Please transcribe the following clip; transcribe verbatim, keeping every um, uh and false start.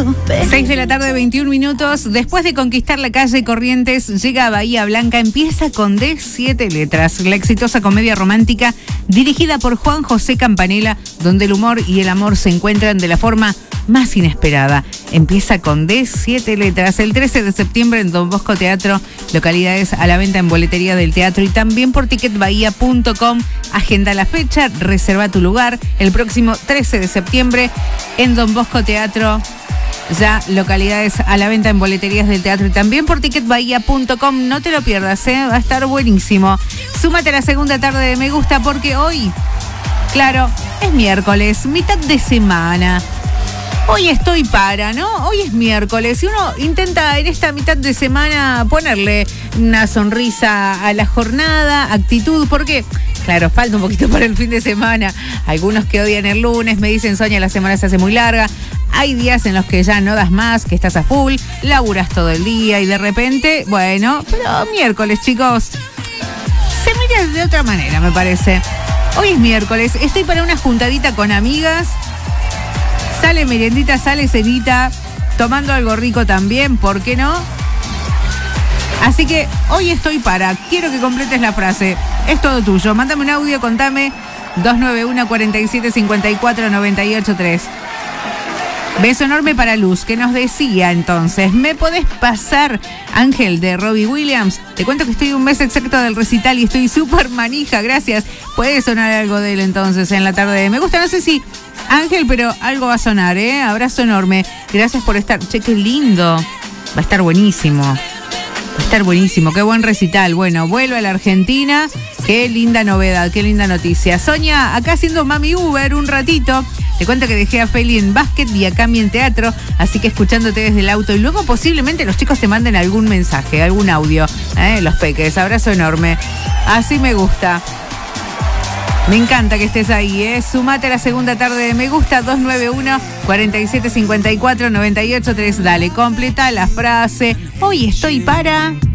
seis de la tarde, veintiún minutos. Después de conquistar la calle Corrientes, llega a Bahía Blanca. Empieza con D, siete letras. La exitosa comedia romántica dirigida por Juan José Campanella, donde el humor y el amor se encuentran de la forma más inesperada. Empieza con D, siete letras. El trece de septiembre en Don Bosco Teatro. Localidades a la venta en boletería del teatro y también por ticket bahía punto com. Agenda la fecha, reserva tu lugar. El próximo trece de septiembre en Don Bosco Teatro. Ya localidades a la venta en boleterías del teatro y también por ticket bahía punto com. No te lo pierdas, ¿eh? Va a estar buenísimo. Súmate a la segunda tarde de Me Gusta porque hoy, claro, es miércoles, mitad de semana. Hoy estoy para, ¿no? Hoy es miércoles y uno intenta en esta mitad de semana ponerle una sonrisa a la jornada, actitud, porque, claro, falta un poquito para el fin de semana. Algunos que odian el lunes me dicen, Sonia, la semana se hace muy larga. Hay días en los que ya no das más, que estás a full, laburas todo el día y de repente, bueno, pero miércoles, chicos, se mira de otra manera, me parece. Hoy es miércoles, estoy para una juntadita con amigas. Sale merendita, sale cenita, tomando algo rico también, ¿por qué no? Así que hoy estoy para, quiero que completes la frase, es todo tuyo. Mándame un audio, contame dos nueve uno, cuatro siete, cinco cuatro, nueve ocho tres. Beso enorme para Luz, que nos decía entonces, ¿me podés pasar Ángel de Robbie Williams? Te cuento que estoy un mes exacto del recital y estoy súper manija, gracias. Puede sonar algo de él entonces en la tarde. Me gusta, no sé si Ángel, pero algo va a sonar, ¿eh? Abrazo enorme. Gracias por estar. Che, qué lindo. Va a estar buenísimo. Va a estar buenísimo. Qué buen recital. Bueno, vuelve a la Argentina. Qué linda novedad, qué linda noticia. Sonia, acá haciendo Mami Uber un ratito. Te cuento que dejé a Feli en básquet y a Cami en teatro, así que escuchándote desde el auto. Y luego posiblemente los chicos te manden algún mensaje, algún audio, ¿eh? Los peques. Abrazo enorme. Así me gusta. Me encanta que estés ahí, ¿eh? Sumate a la segunda tarde de Me Gusta, dos nueve uno, cuatro siete, cinco cuatro, nueve ocho tres. Dale, completa la frase. Hoy estoy para...